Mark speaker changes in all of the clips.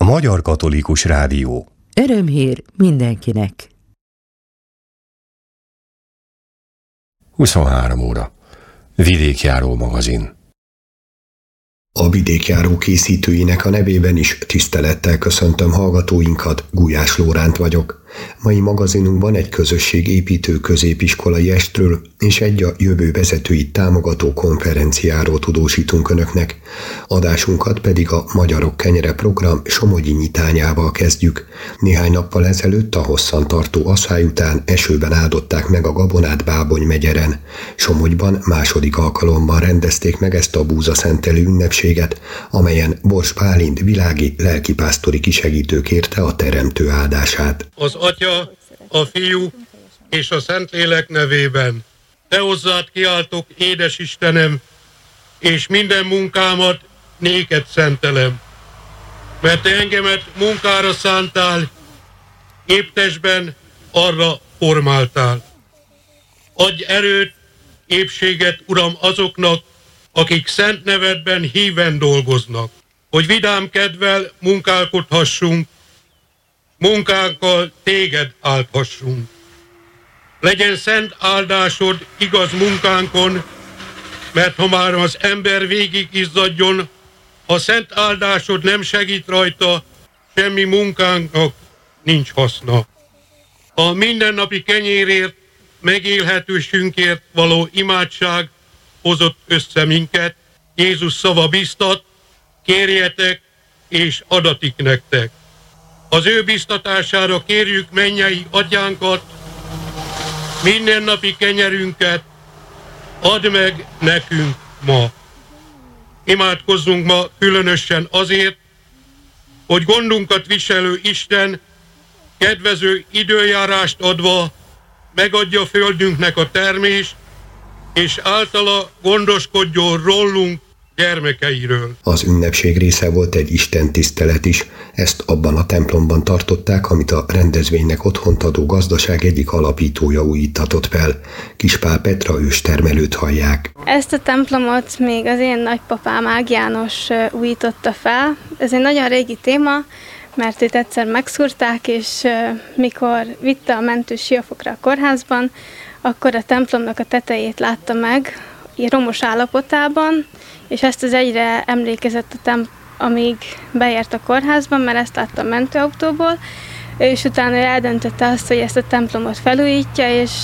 Speaker 1: Magyar Katolikus Rádió.
Speaker 2: Örömhír mindenkinek.
Speaker 1: 23 óra. Vidékjáró magazin.
Speaker 3: A Vidékjáró készítőinek a nevében is tisztelettel köszöntöm hallgatóinkat, Gulyás Lóránt vagyok. Mai magazinunkban egy közösségépítő középiskolai estről és egy a jövő vezetőit támogató konferenciáról tudósítunk Önöknek. Adásunkat pedig a Magyarok Kenyere program somogyi nyitányával kezdjük. Néhány nappal ezelőtt a hosszantartó asszály után esőben áldották meg a gabonát Bábony megyeren. Somogyban második alkalommal rendezték meg ezt a búzaszentelő ünnepséget, amelyen Bors Bálint világi lelkipásztori kisegítő kérte a teremtő áldását.
Speaker 4: Az Atya, a Fiú és a Szentlélek nevében. Te hozzád kiáltok, édes Istenem, és minden munkámat néked szentelem. Mert te engemet munkára szántál, épp testben arra formáltál. Adj erőt, épséget, Uram, azoknak, akik szent nevedben híven dolgoznak, hogy vidám kedvel munkálkodhassunk, munkánkkal téged áldhassunk. Legyen szent áldásod igaz munkánkon, mert ha már az ember végig izzadjon, ha szent áldásod nem segít rajta, semmi munkánknak nincs haszna. A mindennapi kenyérért, megélhetőségünkért való imádság hozott össze minket. Jézus szava biztat, kérjetek és adatik nektek. Az ő biztatására kérjük mennyei atyánkat, mindennapi kenyerünket add meg nekünk ma. Imádkozzunk ma különösen azért, hogy gondunkat viselő Isten kedvező időjárást adva megadja földünknek a termést, és általa gondoskodjon rólunk, gyermekeiről.
Speaker 3: Az ünnepség része volt egy istentisztelet is, ezt abban a templomban tartották, amit a rendezvénynek otthont adó gazdaság egyik alapítója újítatott fel. Kispál Petra őstermelőt hallják.
Speaker 5: Ezt a templomot még az én nagypapám Ág János újította fel. Ez egy nagyon régi téma, mert őt egyszer megszúrták, és mikor vitte a mentő Siófokra a kórházban, akkor a templomnak a tetejét látta meg, romos állapotában, és ezt az egyre emlékezett amíg beért a kórházban, mert ezt látta a mentőautóból, és utána eldöntötte azt, hogy ezt a templomot felújítja, és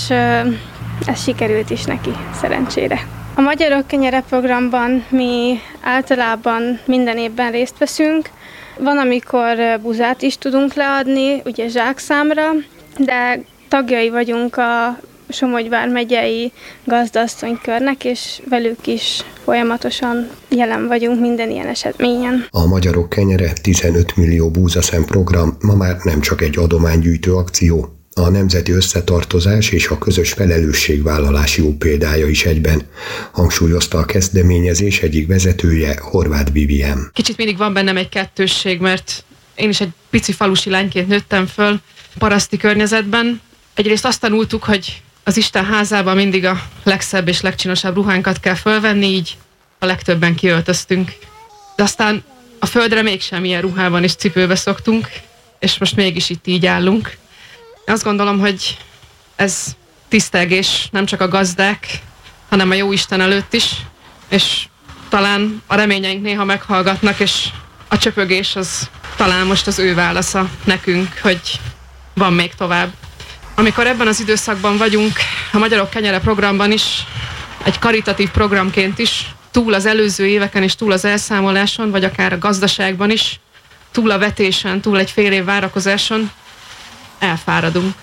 Speaker 5: ez sikerült is neki, szerencsére. A Magyarok Kenyere programban mi általában minden évben részt veszünk. Van, amikor buzát is tudunk leadni, ugye zsákszámra, de tagjai vagyunk a Somogy vármegyei gazdaasszonykörnek, és velük is folyamatosan jelen vagyunk minden ilyen eseményen.
Speaker 3: A Magyarok Kenyere 15 millió búzaszem program ma már nem csak egy adománygyűjtő akció, a nemzeti összetartozás és a közös felelősségvállalás jó példája is egyben, hangsúlyozta a kezdeményezés egyik vezetője, Horváth Vivien.
Speaker 6: Kicsit mindig van bennem egy kettősség, mert én is egy pici falusi lányként nőttem föl paraszti környezetben. Egyrészt azt tanultuk, hogy az Isten házában mindig a legszebb és legcsinosabb ruhánkat kell fölvenni, így a legtöbben kiöltöztünk. De aztán a földre mégsem ilyen ruhában és cipőbe szoktunk, és most mégis itt így állunk. Azt gondolom, hogy ez tisztelgés nem csak a gazdák, hanem a Jóisten előtt is, és talán a reményeink néha meghallgatnak, és a csöpögés az talán most az ő válasza nekünk, hogy van még tovább. Amikor ebben az időszakban vagyunk, a Magyarok Kenyere programban is, egy karitatív programként is, túl az előző éveken és túl az elszámoláson, vagy akár a gazdaságban is, túl a vetésen, túl egy fél év várakozáson elfáradunk.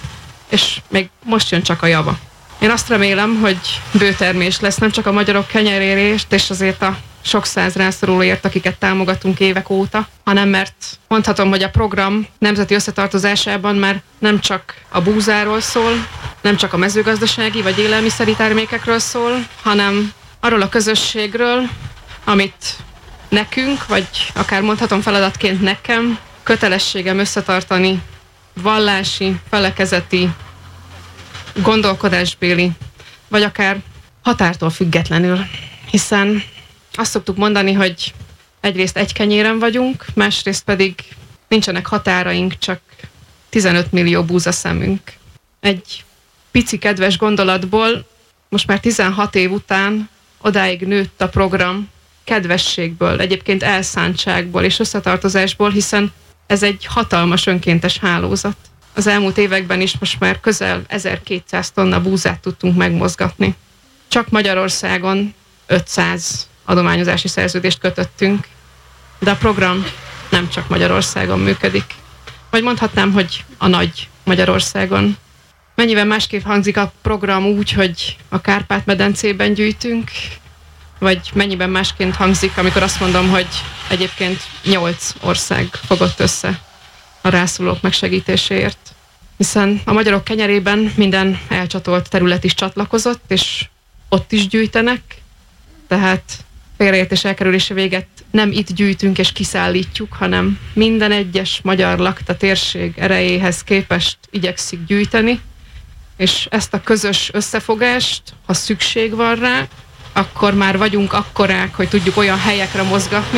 Speaker 6: És még most jön csak a java. Én azt remélem, hogy bőtermés lesz nem csak a Magyarok Kenyerért, és azért a sok száz rászorulóért, akiket támogatunk évek óta, hanem mert mondhatom, hogy a program nemzeti összetartozásában már nem csak a búzáról szól, nem csak a mezőgazdasági vagy élelmiszeri termékekről szól, hanem arról a közösségről, amit nekünk, vagy akár mondhatom feladatként nekem, kötelességem összetartani vallási, felekezeti, gondolkodásbéli, vagy akár határtól függetlenül. Hiszen azt szoktuk mondani, hogy egyrészt egy kenyéren vagyunk, másrészt pedig nincsenek határaink, csak 15 millió búzaszemünk. Egy pici kedves gondolatból most már 16 év után odáig nőtt a program kedvességből, egyébként elszántságból és összetartozásból, hiszen ez egy hatalmas önkéntes hálózat. Az elmúlt években is most már közel 1200 tonna búzát tudtunk megmozgatni. Csak Magyarországon 500 adományozási szerződést kötöttünk, de a program nem csak Magyarországon működik. Vagy mondhatnám, hogy a nagy Magyarországon. Mennyivel másképp hangzik a program úgy, hogy a Kárpát-medencében gyűjtünk, vagy mennyiben másként hangzik, amikor azt mondom, hogy egyébként 8 ország fogott össze a rászorulók megsegítéséért. Hiszen a magyarok kenyerében minden elcsatolt terület is csatlakozott, és ott is gyűjtenek, tehát félreértés elkerülése véget nem itt gyűjtünk és kiszállítjuk, hanem minden egyes magyar lakta térség erejéhez képest igyekszik gyűjteni, és ezt a közös összefogást, ha szükség van rá, akkor már vagyunk akkorák, hogy tudjuk olyan helyekre mozgatni,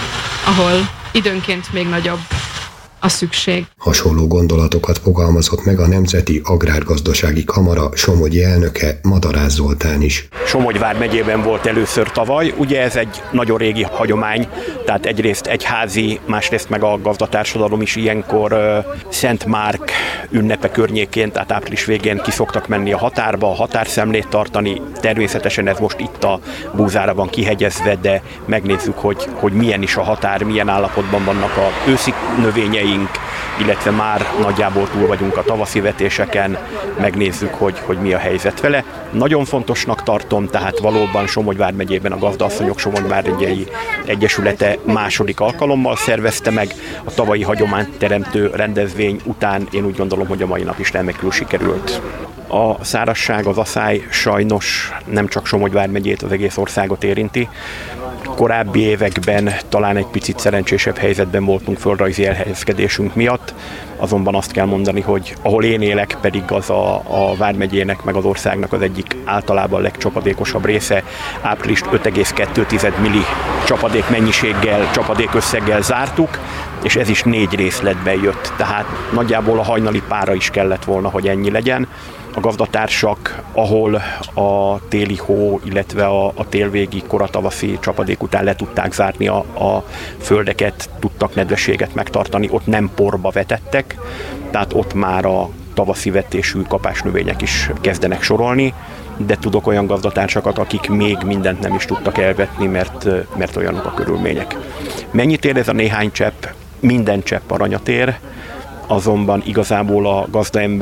Speaker 6: ahol időnként még nagyobb a szükség.
Speaker 3: Hasonló gondolatokat fogalmazott meg a Nemzeti Agrárgazdasági Kamara somogyi elnöke, Madarász Zoltán is.
Speaker 7: Somogy vármegyében volt először tavaly, ugye ez egy nagyon régi hagyomány, tehát egyrészt egyházi, másrészt meg a gazdatársadalom is ilyenkor Szent Márk ünnepe környékén, tehát április végén ki szoktak menni a határba, a határszemlét tartani. Természetesen ez most itt a búzára van kihegyezve, de megnézzük, hogy milyen is a határ, milyen állapotban vannak a őszi növényeink, illetve már nagyjából túl vagyunk a tavaszi vetéseken, megnézzük, hogy mi a helyzet vele. Nagyon fontosnak tartom, tehát valóban Somogy vármegyében a Gazdaasszonyok Somogy vármegyei Egyesülete második alkalommal szervezte meg a tavalyi hagyományteremtő rendezvény után. Én úgy gondolom, hogy a mai nap is remekül sikerült. A szárazság, az aszály sajnos nem csak Somogy vármegyét, az egész országot érinti. Korábbi években talán egy picit szerencsésebb helyzetben voltunk földrajzi elhelyezkedésünk miatt, azonban azt kell mondani, hogy ahol én élek, pedig az a vármegyének meg az országnak az egyik általában legcsapadékosabb része, áprilist 5,2 milli csapadék mennyiséggel, csapadék összeggel zártuk, és ez is 4 részletben jött, tehát nagyjából a hajnali pára is kellett volna, hogy ennyi legyen. A gazdatársak, ahol a téli hó, illetve a télvégi koratavaszi csapadék után le tudták zárni a földeket, tudtak nedvességet megtartani, ott nem porba vetettek, tehát ott már a tavaszi vetésű kapásnövények is kezdenek sorolni, de tudok olyan gazdatársakat, akik még mindent nem is tudtak elvetni, mert olyanok a körülmények. Mennyit ér ez a néhány csepp? Minden csepp aranyat ér, azonban igazából a gazdaember